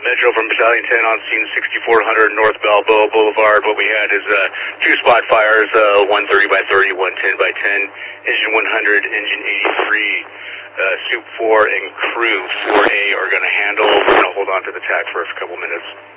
Metro from Battalion 10 on scene, 6400 North Balboa Boulevard. What we had is two spot fires, 130 by 30, 110 by 10, engine 100, engine 83, Soup 4 and crew 4A are going to handle. We're going to hold on to the TAC for a couple minutes.